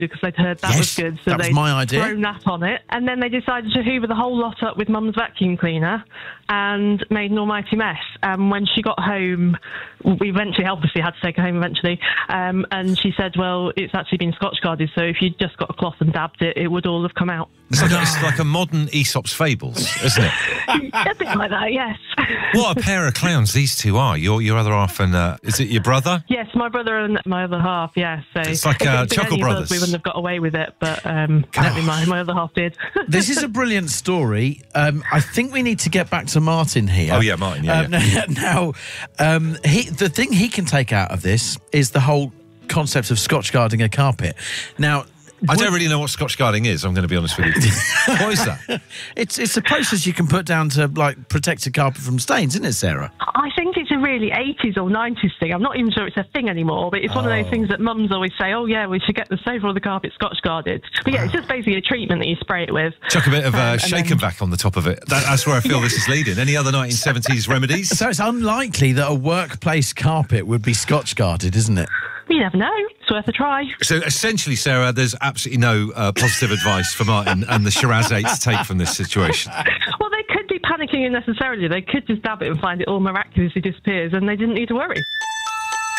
because they'd heard that was good. So that was my idea. Thrown that on it. And then they decided to hoover the whole lot up with Mum's vacuum cleaner and made an almighty mess. When she got home, we eventually, obviously, had to take her home eventually. And she said, well, it's actually been Scotch guarded, so if you'd just got a cloth and dabbed it, it would all have come out. It's like a modern Aesop's Fables, isn't it? A bit like that, yes. What a pair of clowns these two are. Your other half and... is it your brother? Yes, my brother and my other half, yes. So it's like if it'd been Chuckle any of us, Brothers. we wouldn't have got away with it, but apparently my other half did. This is a brilliant story. I think we need to get back to Martin here. Oh, yeah, Martin, yeah. Now, the thing he can take out of this is the whole concept of Scotch guarding a carpet. Now... I don't really know what Scotch guarding is, I'm going to be honest with you. What is that? It's a process you can put down to, like, protect a carpet from stains, isn't it, Sarah? I think it's a really 80s or 90s thing. I'm not even sure it's a thing anymore, but it's one of those things that mums always say, oh, yeah, we should get the sofa or the carpet Scotch guarded. But, yeah, it's just basically a treatment that you spray it with. Chuck a bit of shake and vac on the top of it. That's where I feel this is leading. Any other 1970s remedies? So it's unlikely that a workplace carpet would be Scotch guarded, isn't it? You never know. It's worth a try. So essentially, Sarah, there's absolutely no positive advice for Martin and the Shiraz 8 to take from this situation. Well, they could be panicking unnecessarily. They could just dab it and find it all miraculously disappears and they didn't need to worry.